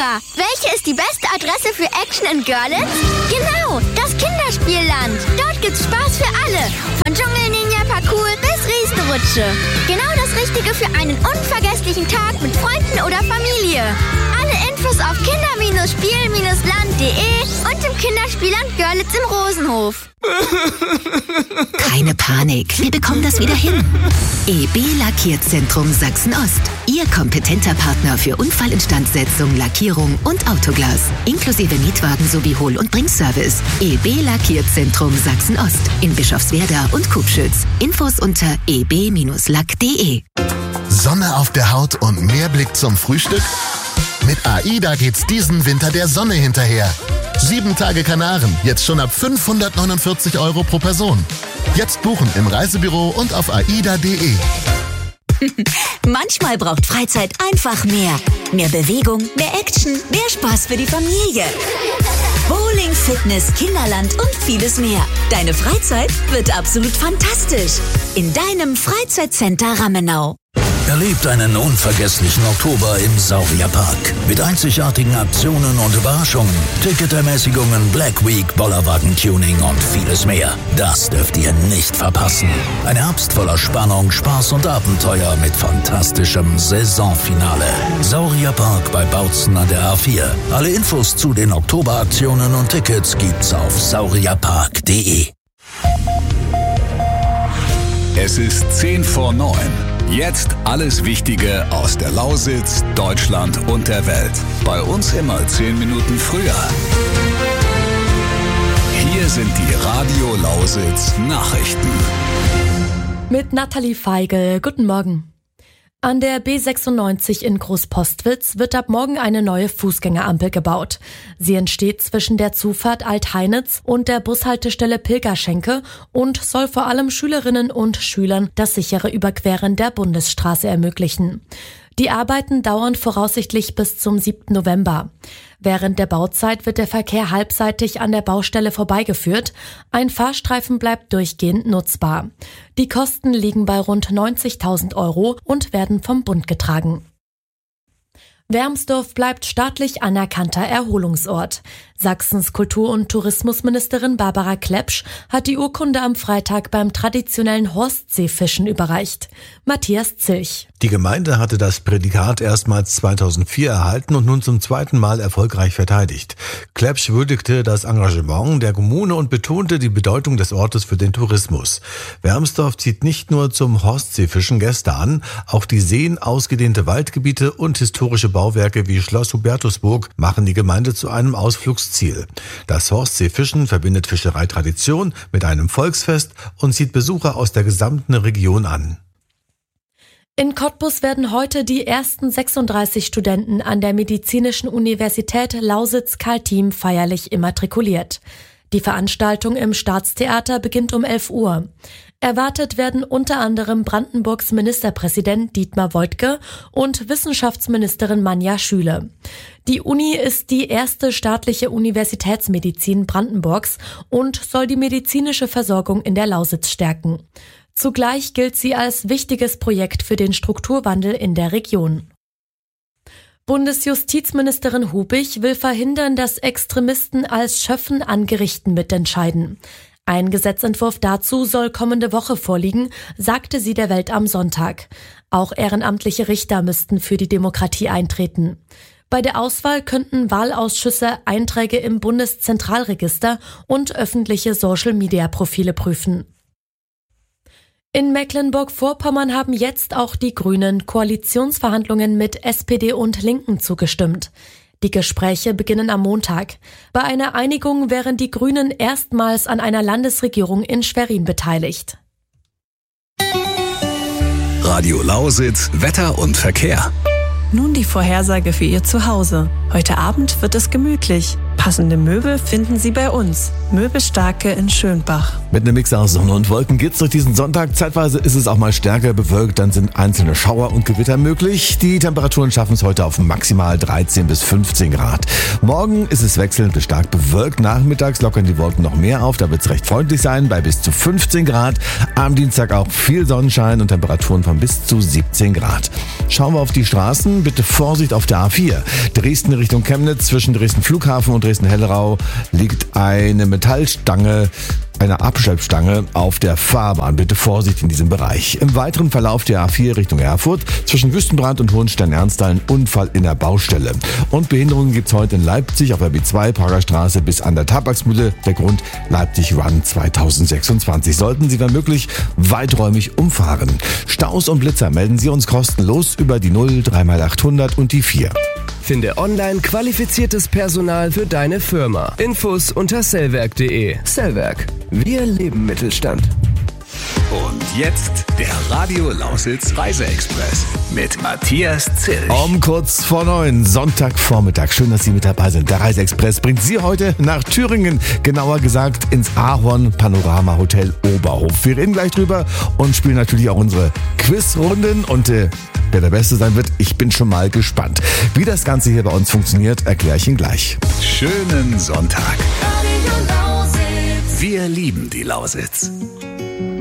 Laura, welche ist die beste Adresse für Action in Görlitz? Genau, das Kinderspielland. Dort gibt's Spaß für alle. Von Dschungel-Ninja-Parcours bis Riesenrutsche. Genau das Richtige für einen unvergesslichen Tag mit Freunden oder Familie. Alle Infos auf kinder-spiel-land.de und im Kinderspielland Görlitz im Rosenhof. Keine Panik, wir bekommen das wieder hin. EB Lackierzentrum Sachsen-Ost. Ihr kompetenter Partner für Unfallinstandsetzung, Lackierung und Autoglas. Inklusive Mietwagen sowie Hol- und Bringservice. EB Lackierzentrum Sachsen-Ost. In Bischofswerda und Kubschütz. Infos unter eb-lack.de. Sonne auf der Haut und mehr Blick zum Frühstück? Mit AIDA geht's diesen Winter der Sonne hinterher. 7 Tage Kanaren, jetzt schon ab 549 € pro Person. Jetzt buchen im Reisebüro und auf aida.de. Manchmal braucht Freizeit einfach mehr. Mehr Bewegung, mehr Action, mehr Spaß für die Familie. Bowling, Fitness, Kinderland und vieles mehr. Deine Freizeit wird absolut fantastisch. In deinem Freizeitcenter Rammenau. Erlebt einen unvergesslichen Oktober im Saurierpark. Mit einzigartigen Aktionen und Überraschungen, Ticketermäßigungen, Black Week, Bollerwagen-Tuning und vieles mehr. Das dürft ihr nicht verpassen. Ein Herbst voller Spannung, Spaß und Abenteuer mit fantastischem Saisonfinale. Saurierpark bei Bautzen an der A4. Alle Infos zu den Oktoberaktionen und Tickets gibt's auf saurierpark.de. Es ist 8:50. Jetzt alles Wichtige aus der Lausitz, Deutschland und der Welt. Bei uns immer 10 Minuten früher. Hier sind die Radio Lausitz Nachrichten. Mit Nathalie Feigl. Guten Morgen. An der B96 in Großpostwitz wird ab morgen eine neue Fußgängerampel gebaut. Sie entsteht zwischen der Zufahrt Alt-Heinitz und der Bushaltestelle Pilgerschenke und soll vor allem Schülerinnen und Schülern das sichere Überqueren der Bundesstraße ermöglichen. Die Arbeiten dauern voraussichtlich bis zum 7. November. Während der Bauzeit wird der Verkehr halbseitig an der Baustelle vorbeigeführt. Ein Fahrstreifen bleibt durchgehend nutzbar. Die Kosten liegen bei rund 90.000 € und werden vom Bund getragen. Wermsdorf bleibt staatlich anerkannter Erholungsort. Sachsens Kultur- und Tourismusministerin Barbara Klepsch hat die Urkunde am Freitag beim traditionellen Horstseefischen überreicht. Matthias Zilch. Die Gemeinde hatte das Prädikat erstmals 2004 erhalten und nun zum zweiten Mal erfolgreich verteidigt. Klepsch würdigte das Engagement der Kommune und betonte die Bedeutung des Ortes für den Tourismus. Wermsdorf zieht nicht nur zum Horstseefischen Gäste an, auch die Seen, ausgedehnte Waldgebiete und historische Bauwerke wie Schloss Hubertusburg machen die Gemeinde zu einem Ausflugsziel. Das Horstseefischen verbindet Fischereitradition mit einem Volksfest und zieht Besucher aus der gesamten Region an. In Cottbus werden heute die ersten 36 Studenten an der Medizinischen Universität Lausitz-Kaltim feierlich immatrikuliert. Die Veranstaltung im Staatstheater beginnt um 11 Uhr. Erwartet werden unter anderem Brandenburgs Ministerpräsident Dietmar Woidke und Wissenschaftsministerin Manja Schüle. Die Uni ist die erste staatliche Universitätsmedizin Brandenburgs und soll die medizinische Versorgung in der Lausitz stärken. Zugleich gilt sie als wichtiges Projekt für den Strukturwandel in der Region. Bundesjustizministerin Hubig will verhindern, dass Extremisten als Schöffen an Gerichten mitentscheiden. Ein Gesetzentwurf dazu soll kommende Woche vorliegen, sagte sie der Welt am Sonntag. Auch ehrenamtliche Richter müssten für die Demokratie eintreten. Bei der Auswahl könnten Wahlausschüsse Einträge im Bundeszentralregister und öffentliche Social-Media-Profile prüfen. In Mecklenburg-Vorpommern haben jetzt auch die Grünen Koalitionsverhandlungen mit SPD und Linken zugestimmt. Die Gespräche beginnen am Montag. Bei einer Einigung wären die Grünen erstmals an einer Landesregierung in Schwerin beteiligt. Radio Lausitz, Wetter und Verkehr. Nun die Vorhersage für Ihr Zuhause. Heute Abend wird es gemütlich. Passende Möbel finden Sie bei uns. Möbelstarke in Schönbach. Mit einem Mix aus Sonne und Wolken geht's durch diesen Sonntag. Zeitweise ist es auch mal stärker bewölkt, dann sind einzelne Schauer und Gewitter möglich. Die Temperaturen schaffen es heute auf maximal 13 bis 15 Grad. Morgen ist es wechselnd bis stark bewölkt. Nachmittags lockern die Wolken noch mehr auf. Da wird es recht freundlich sein, bei bis zu 15 Grad. Am Dienstag auch viel Sonnenschein und Temperaturen von bis zu 17 Grad. Schauen wir auf die Straßen. Bitte Vorsicht auf der A4. Dresden Richtung Chemnitz zwischen Dresden Flughafen und Dresden-Hellerau liegt eine Metallstange, eine Abschleppstange auf der Fahrbahn. Bitte Vorsicht in diesem Bereich. Im weiteren Verlauf der A4 Richtung Erfurt zwischen Wüstenbrand und Hohenstein-Ernsthal ein Unfall in der Baustelle. Und Behinderungen gibt's heute in Leipzig auf der B2 Prager Straße bis an der Tabaksmühle. Der Grund Leipzig Run 2026. Sollten Sie wenn möglich weiträumig umfahren. Staus und Blitzer melden Sie uns kostenlos über die 0 3x800 und die 4. Finde online qualifiziertes Personal für deine Firma. Infos unter sellwerk.de. Sellwerk. Wir leben Mittelstand. Und jetzt der Radio Lausitz Reiseexpress mit Matthias Zilch. Um kurz vor 9, Sonntagvormittag. Schön, dass Sie mit dabei sind. Der Reiseexpress bringt Sie heute nach Thüringen, genauer gesagt ins Ahorn Panorama Hotel Oberhof. Wir reden gleich drüber und spielen natürlich auch unsere Quizrunden und wer der Beste sein wird, ich bin schon mal gespannt. Wie das Ganze hier bei uns funktioniert, erkläre ich Ihnen gleich. Schönen Sonntag. Wir lieben die Lausitz.